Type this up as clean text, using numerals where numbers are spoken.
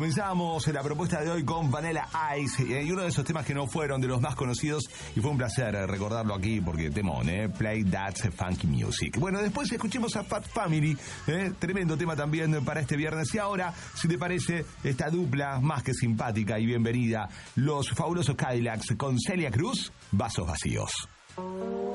Comenzamos la propuesta de hoy con Vanilla Ice y uno de esos temas que no fueron de los más conocidos y fue un placer recordarlo aquí porque temón, Play That Funky Music. Bueno, después escuchemos a Fat Family, tremendo tema también para este viernes. Y ahora, si te parece, esta dupla más que simpática y bienvenida, los fabulosos Cadillacs con Celia Cruz, Vasos Vacíos.